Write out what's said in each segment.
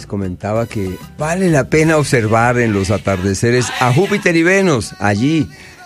les comentaba que vale la pena observar en los atardeceres a Júpiter y Venus, allí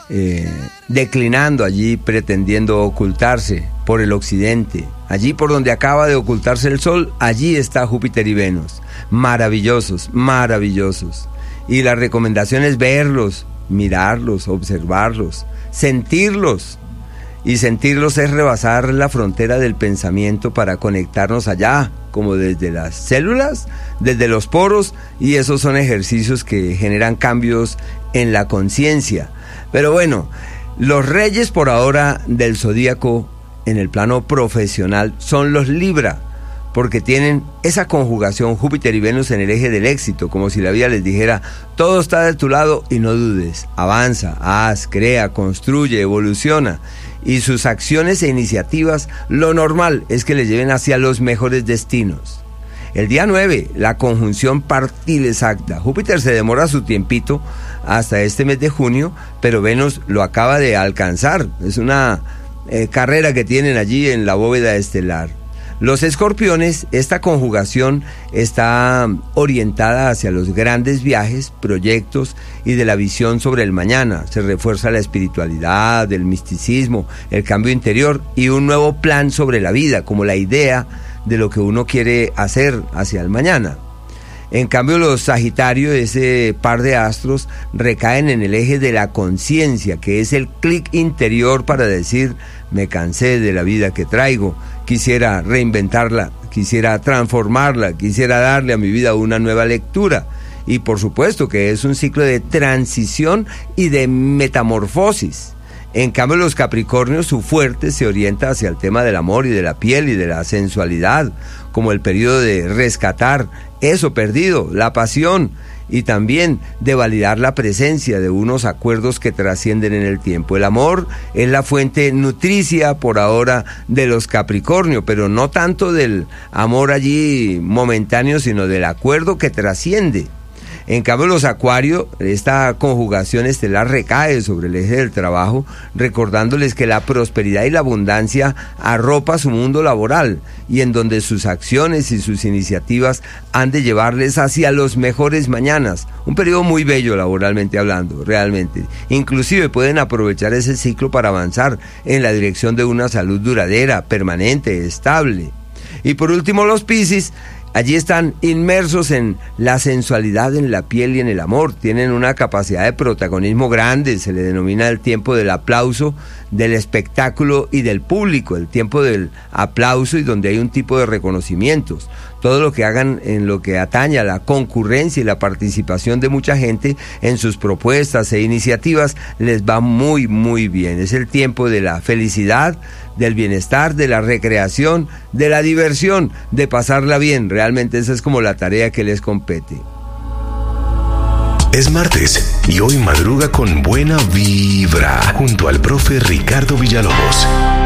declinando, allí pretendiendo ocultarse por el occidente. Allí por donde acaba de ocultarse el Sol, allí está Júpiter y Venus. Maravillosos, maravillosos. Y la recomendación es verlos, mirarlos, observarlos, sentirlos. Y sentirlos es rebasar la frontera del pensamiento para conectarnos allá, como desde las células, desde los poros, y esos son ejercicios que generan cambios en la conciencia. Pero bueno, los reyes por ahora del zodíaco en el plano profesional son los Libra, porque tienen esa conjugación Júpiter y Venus en el eje del éxito, como si la vida les dijera, todo está de tu lado y no dudes, avanza, haz, crea, construye, evoluciona. Y sus acciones e iniciativas, lo normal es que les lleven hacia los mejores destinos. El día 9, la conjunción partil exacta. Júpiter se demora su tiempito hasta este mes de junio, pero Venus lo acaba de alcanzar. Es una carrera que tienen allí en la bóveda estelar. Los escorpiones, esta conjugación está orientada hacia los grandes viajes, proyectos y de la visión sobre el mañana. Se refuerza la espiritualidad, el misticismo, el cambio interior y un nuevo plan sobre la vida, como la idea de lo que uno quiere hacer hacia el mañana. En cambio, los Sagitario, ese par de astros, recaen en el eje de la conciencia, que es el clic interior para decir, me cansé de la vida que traigo, quisiera reinventarla, quisiera transformarla, quisiera darle a mi vida una nueva lectura. Y por supuesto que es un ciclo de transición y de metamorfosis. En cambio, los Capricornios, su fuerte se orienta hacia el tema del amor y de la piel y de la sensualidad, como el periodo de rescatar eso perdido, la pasión, y también de validar la presencia de unos acuerdos que trascienden en el tiempo. El amor es la fuente nutricia por ahora de los Capricornio, pero no tanto del amor allí momentáneo, sino del acuerdo que trasciende. En cambio, los Acuario, esta conjugación estelar recae sobre el eje del trabajo, recordándoles que la prosperidad y la abundancia arropa su mundo laboral y en donde sus acciones y sus iniciativas han de llevarles hacia los mejores mañanas. Un periodo muy bello laboralmente hablando, realmente. Inclusive pueden aprovechar ese ciclo para avanzar en la dirección de una salud duradera, permanente, estable. Y por último, los Piscis. Allí están inmersos en la sensualidad, en la piel y en el amor. Tienen una capacidad de protagonismo grande. Se le denomina el tiempo del aplauso, del espectáculo y del público. El tiempo del aplauso y donde hay un tipo de reconocimientos. Todo lo que hagan en lo que atañe a la concurrencia y la participación de mucha gente en sus propuestas e iniciativas les va muy, muy bien. Es el tiempo de la felicidad, del bienestar, de la recreación, de la diversión, de pasarla bien. Realmente esa es como la tarea que les compete. Es martes y hoy madruga con buena vibra junto al profe Ricardo Villalobos.